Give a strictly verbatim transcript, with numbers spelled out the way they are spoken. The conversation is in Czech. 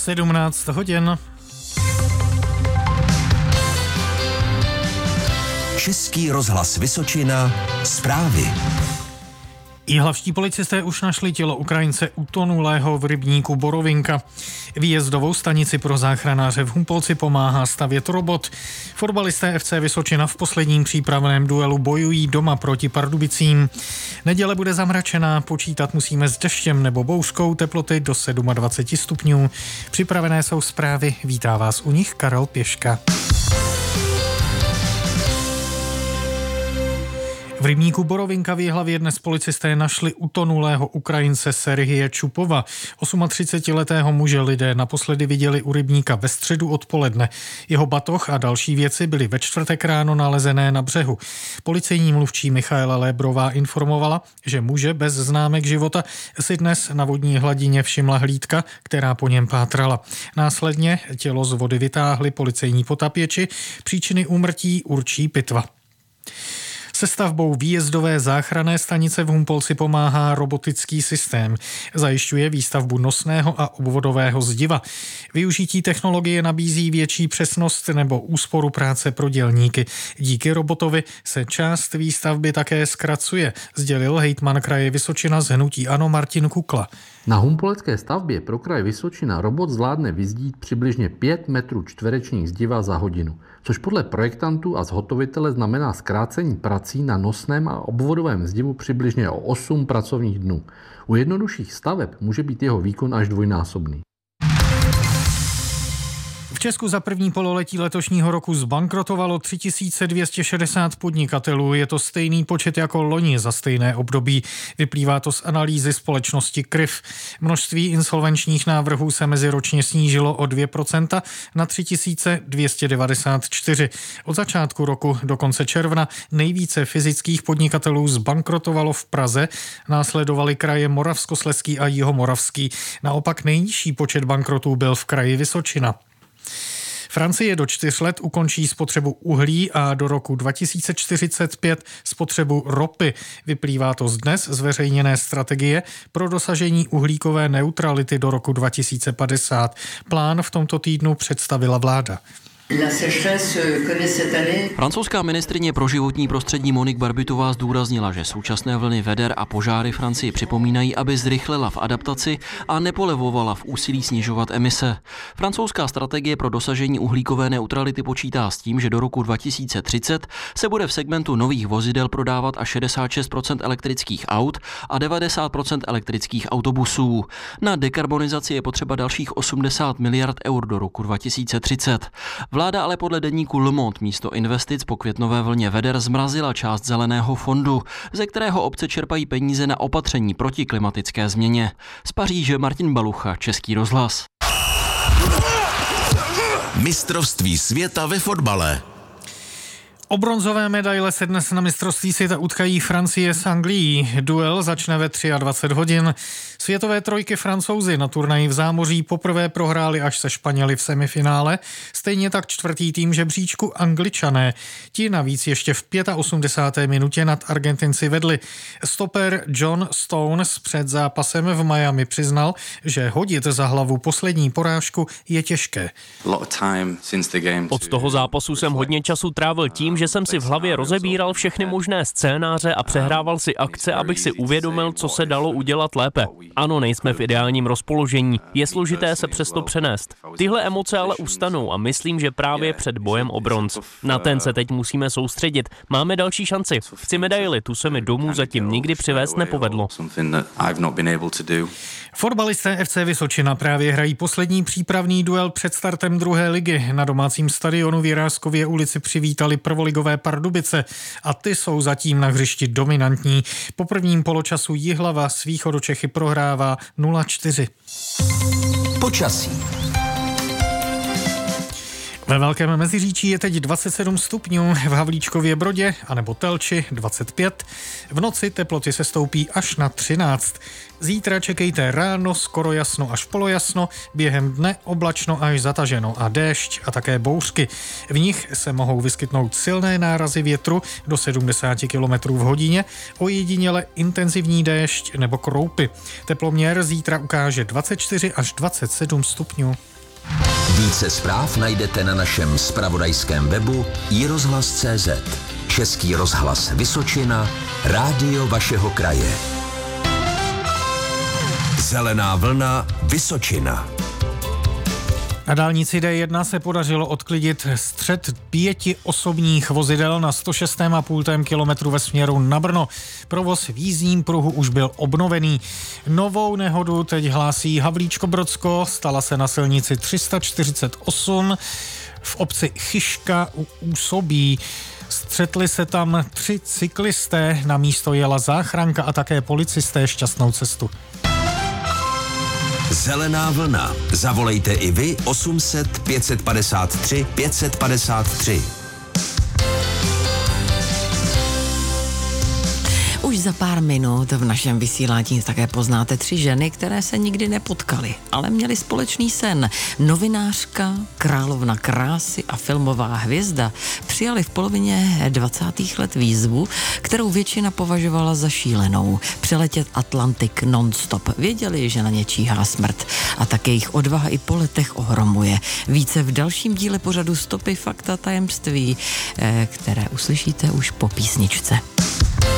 sedmnáct hodin. Český rozhlas Vysočina, zprávy. Jihlavští policisté už našli tělo Ukrajince utonulého v rybníku Borovinka. Výjezdovou stanici pro záchranáře v Humpolci pomáhá stavět robot. Fotbalisté F C Vysočina v posledním přípravném duelu bojují doma proti Pardubicím. Neděle bude zamračená, počítat musíme s deštěm nebo bouřkou, teploty do dvacet sedm stupňů. Připravené jsou zprávy, vítá vás u nich Karel Pěška. V rybníku Borovinka v Jihlavě dnes policisté našli utonulého Ukrajince Serhije Čupova. třicetiosmiletého muže lidé naposledy viděli u rybníka ve středu odpoledne. Jeho batoh a další věci byly ve čtvrtek ráno nalezené na břehu. Policejní mluvčí Michaela Lébrová informovala, že muže bez známek života si dnes na vodní hladině všimla hlídka, která po něm pátrala. Následně tělo z vody vytáhli policejní potapěči, příčiny úmrtí určí pitva. Se stavbou výjezdové záchranné stanice v Humpolci pomáhá robotický systém. Zajišťuje výstavbu nosného a obvodového zdiva. Využití technologie nabízí větší přesnost nebo úsporu práce pro dělníky. Díky robotovi se část výstavby také zkracuje, sdělil hejtman kraje Vysočina z hnutí ANO Martin Kukla. Na humpolecké stavbě pro kraj Vysočina robot zvládne vyzdít přibližně pět metrů čtverečních zdiva za hodinu, což podle projektantů a zhotovitele znamená zkrácení prací na nosném a obvodovém zdivu přibližně o osm pracovních dnů. U jednodušších staveb může být jeho výkon až dvojnásobný. V Česku za první pololetí letošního roku zbankrotovalo tři tisíce dvě stě šedesát podnikatelů. Je to stejný počet jako loni za stejné období. Vyplývá to z analýzy společnosti K R I F. Množství insolvenčních návrhů se meziročně snížilo o dvě procenta na tři tisíce dvě stě devadesát čtyři. Od začátku roku do konce června nejvíce fyzických podnikatelů zbankrotovalo v Praze, následovaly kraje Moravskoslezský a Jihomoravský. Naopak nejnižší počet bankrotů byl v kraji Vysočina. Francie do čtyř let ukončí spotřebu uhlí a do roku dva tisíce čtyřicet pět spotřebu ropy. Vyplývá to z dnes zveřejněné strategie pro dosažení uhlíkové neutrality do roku dva tisíce padesát. Plán v tomto týdnu představila vláda. Francouzská ministryně pro životní prostředí Monique Barbitová zdůraznila, že současné vlny veder a požáry Francii připomínají, aby zrychlila v adaptaci a nepolevovala v úsilí snižovat emise. Francouzská strategie pro dosažení uhlíkové neutrality počítá s tím, že do roku dva tisíce třicet se bude v segmentu nových vozidel prodávat až šedesát šest procent elektrických aut a devadesát procent elektrických autobusů. Na dekarbonizaci je potřeba dalších osmdesát miliard eur do roku dva tisíce třicet. Vláda ale podle deníku Le Monde místo investic po květnové vlně veder zmrazila část zeleného fondu, ze kterého obce čerpají peníze na opatření proti klimatické změně. Z Paříže Martin Balucha, Český rozhlas. Mistrovství světa ve fotbale. O bronzové medaile se dnes na mistrovství světa utkají Francie s Anglií. Duel začne ve dvacet tři hodin. Světové trojky Francouzi na turnaji v zámoří poprvé prohráli až se Španěli v semifinále. Stejně tak čtvrtý tým žebříčku Angličané. Ti navíc ještě v osmdesáté páté minutě nad Argentinci vedli. Stoper John Stones před zápasem v Miami přiznal, že hodit za hlavu poslední porážku je těžké. Od toho zápasu jsem hodně času trávil tím, že jsem si v hlavě rozebíral všechny možné scénáře a přehrával si akce, abych si uvědomil, co se dalo udělat lépe. Ano, nejsme v ideálním rozpoložení, je složité se přesto přenést. Tyhle emoce ale ustanou a myslím, že právě před bojem o bronz. Na ten se teď musíme soustředit. Máme další šanci. Chci medaili, tu se mi domů zatím nikdy přivést nepovedlo. Fotbalisté F C Vysočina právě hrají poslední přípravný duel před startem druhé ligy. Na domácím stadionu v Jiráskové ulici přivítali prvoligové Pardubice a ty jsou zatím na hřišti dominantní. Po prvním poločasu Jihlava s Východočechy prohrává nula čtyři. Počasí. Ve Velkém Meziříčí je teď dvacet sedm stupňů, v Havlíčkově Brodě anebo Telči dvacet pět. V noci teploty se stoupí až na třináct. Zítra čekejte ráno skoro jasno až polojasno, během dne oblačno až zataženo a déšť a také bouřky. V nich se mohou vyskytnout silné nárazy větru do sedmdesát kilometrů v hodině, ojediněle intenzivní déšť nebo kroupy. Teploměr zítra ukáže dvacet čtyři až dvacet sedm stupňů. Více zpráv najdete na našem zpravodajském webu i rozhlas tečka cé zet. Český rozhlas Vysočina, rádio vašeho kraje. Zelená vlna Vysočina. Na dálnici D jedna se podařilo odklidit střet pěti osobních vozidel na sto šest celá pět kilometru ve směru na Brno. Provoz v jízdním pruhu už byl obnovený. Novou nehodu teď hlásí Havlíčko-Brodsko, stala se na silnici tři sta čtyřicet osm v obci Chyška u Úsobí. Střetli se tam tři cyklisté, na místo jela záchranka a také policisté. Šťastnou cestu. Zelená vlna. Zavolejte i vy osm set pět set padesát tři pět set padesát tři. Už za pár minut v našem vysílání také poznáte tři ženy, které se nikdy nepotkaly, ale měly společný sen. Novinářka, královna krásy a filmová hvězda přijali v polovině dvacátých let výzvu, kterou většina považovala za šílenou. Přeletět Atlantik non-stop. Věděli, že na ně číhá smrt a tak jejich odvaha i po letech ohromuje. Více v dalším díle pořadu Stopy, fakta, tajemství, které uslyšíte už po písničce.